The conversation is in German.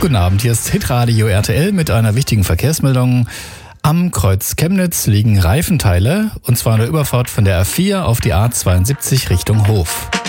Guten Abend, hier ist Hitradio RTL mit einer wichtigen Verkehrsmeldung. Am Kreuz Chemnitz liegen Reifenteile, und zwar an der Überfahrt von der A4 auf die A72 Richtung Hof.